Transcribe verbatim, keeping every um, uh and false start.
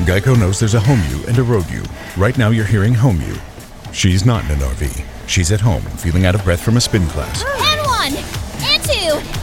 Geico knows there's a home you and a road you. Right now you're hearing home you. She's not in an R V. She's at home, feeling out of breath from a spin class. And one, and two,